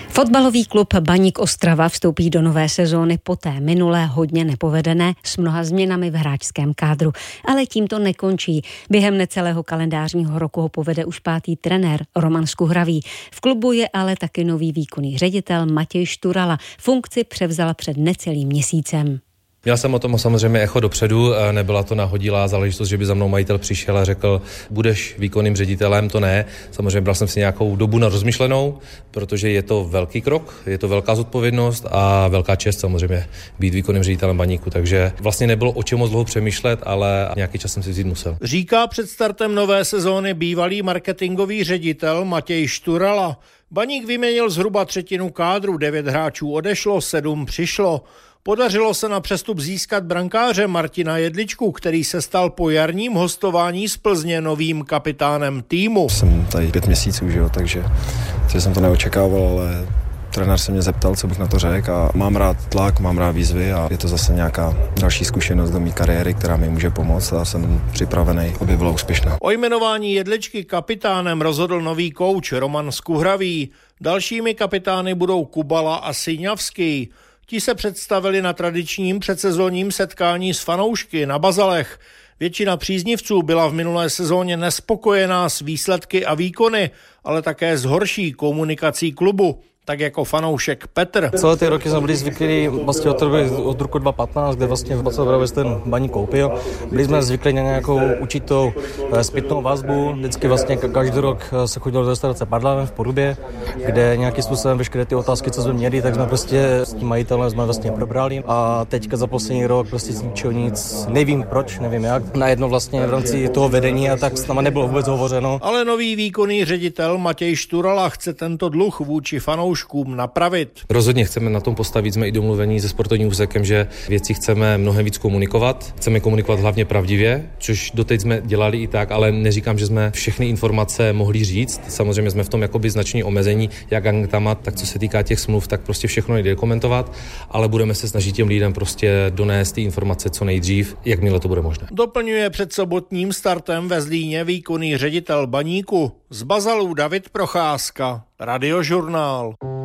Fotbalový klub Baník Ostrava vstoupí do nové sezóny po té minulé hodně nepovedené s mnoha změnami v hráčském kádru. Ale tím to nekončí. Během necelého kalendářního roku ho povede už 5. trenér Roman Skuhravý. V klubu je ale taky nový výkonný ředitel Matěj Šturala. Funkci převzal před necelým měsícem. Měl jsem o tom samozřejmě echo dopředu, nebyla to nahodilá záležitost, že by za mnou majitel přišel a řekl, budeš výkonným ředitelem, to ne. Samozřejmě bral jsem si nějakou dobu na rozmyšlenou, protože je to velký krok, je to velká zodpovědnost a velká čest samozřejmě být výkonným ředitelem Baníku, takže vlastně nebylo o čem moc dlouho přemýšlet, ale nějaký čas jsem si vzít musel. Říká před startem nové sezóny bývalý marketingový ředitel Matěj Šturala. Baník vyměnil zhruba třetinu kádru, 9 hráčů odešlo, 7 přišlo. Podařilo se na přestup získat brankáře Martina Jedličku, který se stal po jarním hostování z Plzně novým kapitánem týmu. Jsem tady 5 měsíců, že jo, takže jsem to neočekával, ale trenér se mě zeptal, co bych na to řekl a mám rád tlak, mám rád výzvy a je to zase nějaká další zkušenost do mé kariéry, která mi může pomoct a jsem připravený, aby byla úspěšná. O jmenování Jedličky kapitánem rozhodl nový kouč Roman Skuhravý. Dalšími kapitány budou Kubala a Syňavský. Ti se představili na tradičním předsezónním setkání s fanoušky na Bazalech. Většina příznivců byla v minulé sezóně nespokojená s výsledky a výkony, ale také s horší komunikací klubu. Tak jako fanoušek Petr. Celé ty roky jsme byli zvyklí vlastně od roku 2015, kde vlastně v ten Baník koupil. Byli jsme zvyklí na nějakou určitou zpětnou vazbu. Vždycky vlastně každý rok se chodilo do restaurace Parlament v Porubě, kde nějakým způsobem veškeré ty otázky, co jsme měli, tak jsme prostě s tím majitelem jsme vlastně probrali. A teďka za poslední rok prostě z ničeho nic, nevím proč, nevím jak. Najednou vlastně v rámci toho vedení a tak s náma nebylo vůbec hovořeno. Ale nový výkonný ředitel Matěj Šturala chce tento dluh vůči fanouškům napravit. Rozhodně chceme na tom postavit, jsme i domluvení se sportovním úsekem, že věci chceme mnohem víc komunikovat. Chceme komunikovat hlavně pravdivě, což doteď jsme dělali i tak, ale neříkám, že jsme všechny informace mohli říct. Samozřejmě jsme v tom jakoby značný omezení, jak Angtamat, tak co se týká těch smluv, tak prostě všechno nejde komentovat, ale budeme se snažit těm lidem prostě donést ty informace co nejdřív, jakmile to bude možné. Doplňuje před sobotním startem ve Zlíně výkonný ředitel Baníku. Z Bazalů David Procházka, Radiožurnál.